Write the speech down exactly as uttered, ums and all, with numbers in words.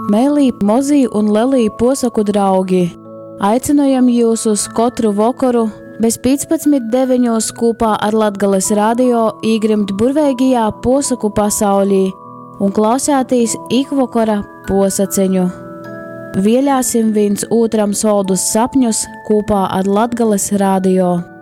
Mēlī, mozī un lelī posaku draugi. Aicinojam jūs uz katru vakaru bez piecpadsmit deviņos kopā ar Latgales radio īgrimt burveigajā posaku pasaulī un klausētīs ikvakara posaceņu. Vielāsim viens otram soldus sapņus kopā ar Latgales radio.